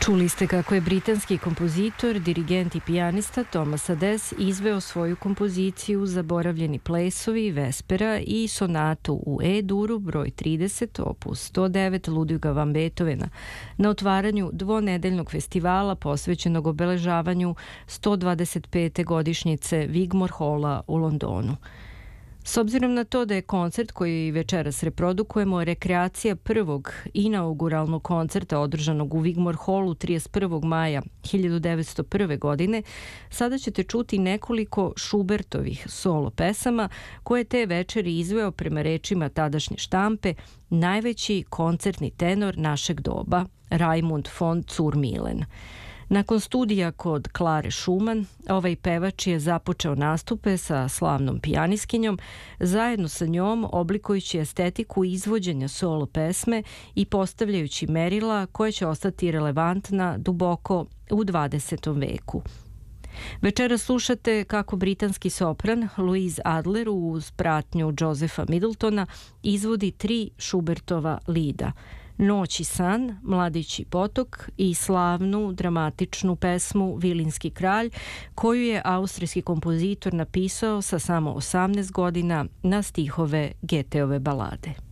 Čuli ste kako je britanski kompozitor, dirigent i pijanista Thomas Adès izveo svoju kompoziciju Zaboravljeni plesovi, Vespera i sonatu u E-duru broj 30, opus 109 Ludviga van Beethovena na otvaranju dvonedeljnog festivala posvećenog obeležavanju 125. godišnjice Wigmore Halla u Londonu. S obzirom na to da je koncert koji večeras reprodukujemo rekreacija prvog inauguralnog koncerta održanog u Wigmore Hallu 31. maja 1901. godine, sada ćete čuti nekoliko Schubertovih solo pesama koje te večeri izveo prema rečima tadašnje štampe najveći koncertni tenor našeg doba, Raimund von Zur-Milen. Nakon studija kod Klare Schumann, ovaj pevač je započeo nastupe sa slavnom pijaniskinjom, zajedno sa njom oblikujući estetiku izvođenja solo pesme i postavljajući merila koje će ostati relevantna duboko u 20. veku. Večera slušate kako britanski sopran Louise Adler uz pratnju Josepha Middletona izvodi 3 Schubertova lida – Noć i san, Mladići potok i slavnu dramatičnu pesmu Vilinski kralj, koju je austrijski kompozitor napisao sa samo 18 godina na stihove Goetheove balade.